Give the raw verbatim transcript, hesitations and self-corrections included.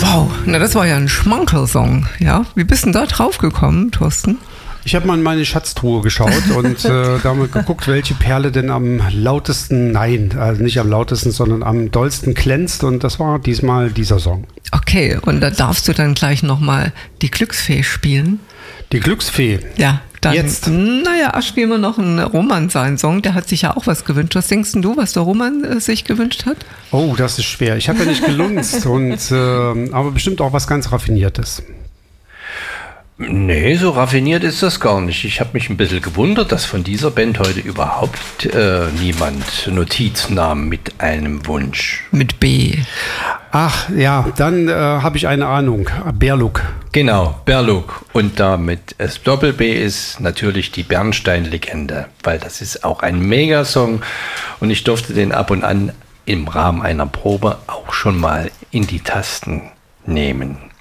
Wow, na das war ja ein Schmankerl-Song, ja? Wie bist denn da drauf gekommen, Thorsten? Ich habe mal in meine Schatztruhe geschaut und äh, damit geguckt, welche Perle denn am lautesten, nein, also nicht am lautesten, sondern am dollsten glänzt, und das war diesmal dieser Song. Okay, und da darfst du dann gleich nochmal die Glücksfee spielen. Die Glücksfee? Ja, dann. Jetzt? Naja, spielen wir noch einen Roman seinen Song, der hat sich ja auch was gewünscht. Was denkst du, was der Roman äh, sich gewünscht hat? Oh, das ist schwer. Ich habe ja nicht gelunzt, und, äh, aber bestimmt auch was ganz Raffiniertes. Nee, so raffiniert ist das gar nicht. Ich habe mich ein bisschen gewundert, dass von dieser Band heute überhaupt äh, niemand Notiz nahm mit einem Wunsch. Mit B. Ach ja, dann äh, habe ich eine Ahnung. Berluk. Genau, Berluk. Und damit es Doppel-B ist, natürlich die Bernstein-Legende, weil das ist auch ein Megasong, und ich durfte den ab und an im Rahmen einer Probe auch schon mal in die Tasten nehmen.